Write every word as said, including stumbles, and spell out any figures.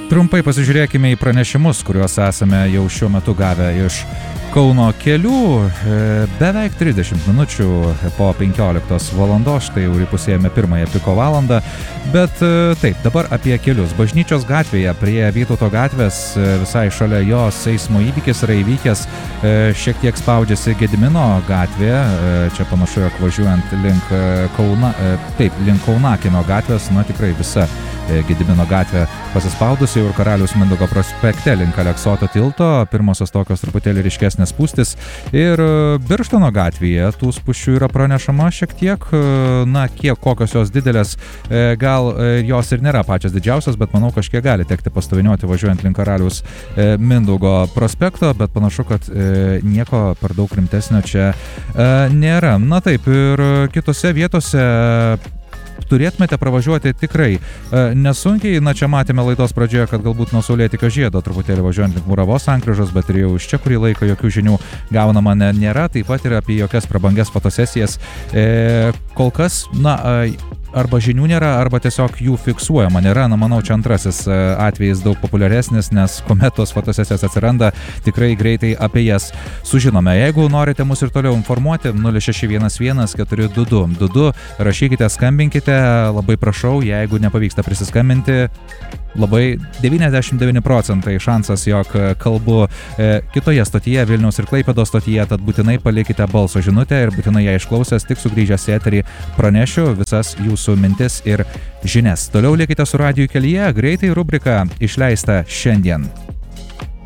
Trumpai pasižiūrėkime į pranešimus, kuriuos esame jau šiuo metu gavę iš Kauno kelių. Beveik trisdešimt minučių po penkioliktos valandos, štai jau įpusėjome pirmąją piko valandą. Bet taip, dabar apie kelius. Bažnyčios gatvėje prie Vytauto gatvės, visai šalia jos eismo įvykis yra įvykęs, šiek tiek spaudžiasi Gedimino gatvė. Čia panašu, jog važiuojant link Kauna, taip, link Kaunakino gatvės, na tikrai visa Gedimino gatvė pasispaudusi ir Karaliaus Mindaugo prospekte link Aleksoto tilto, pirmosios tokios truputėlį ryškesnės spūstys. Ir Birštono gatvėje tų spūsčių yra pranešama šiek tiek, na kiek kokios jos didelės, gal jos ir nėra pačios didžiausios, bet manau kažkiek gali tekti pastoviniuoti važiuojant link Karaliaus Mindaugo prospekto, bet panašu, kad nieko per daug rimtesnio čia nėra. Na taip, ir kitose vietose turėtumėte pravažiuoti tikrai nesunkiai. Na, čia matėme laidos pradžioje, kad galbūt nuo Saulėtekio žiedo truputėlį važiuojant link Muravos sankryžos, bet ir jau iš čia kurį laiką jokių žinių gaunama nėra. Taip pat ir apie jokias prabangias fotosesijas. E, kol kas, na, arba žinių nėra, arba tiesiog jų fiksuojama nėra. Na, manau, čia antrasis atvejis daug populiaresnis, nes kuomet tos fotosesijos atsiranda, tikrai greitai apie jas sužinome. Jeigu norite mus ir toliau informuoti, nulis šeši vienas vienas keturi du du du du, rašykite, skambinkite, labai prašau, jeigu nepavyksta prisiskambinti, labai devyniasdešimt devyni procentai šansas, jog kalbu e, kitoje stotyje, Vilniaus ir Klaipėdos stotyje, tad būtinai palikite balso žinutę ir būtinai ją išklausęs, tik sugrįžęs į eterį pranešiu visas jūsų mintis ir žinias. Toliau likite su Radiju kelyje, greitai rubrika išleista šiandien.